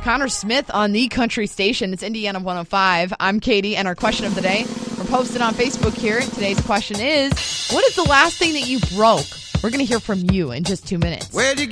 Connor Smith on the country station. It's Indiana 105. I'm Katie, and our question of the day, we're posted on Facebook here. Today's question is, what is the last thing that you broke? We're going to hear from you in just 2 minutes. Where'd you get